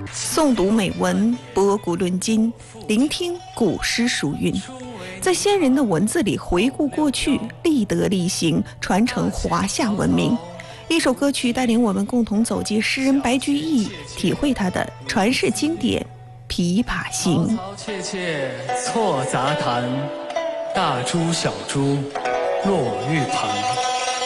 诵读美文，博古论今，聆听古诗书韵，在先人的文字里回顾过去，立德立行，传承华夏文明。一首歌曲带领我们共同走进诗人白居易，体会他的传世经典《琵琶行》。 嘈嘈切切错杂弹，大珠小珠落玉盘。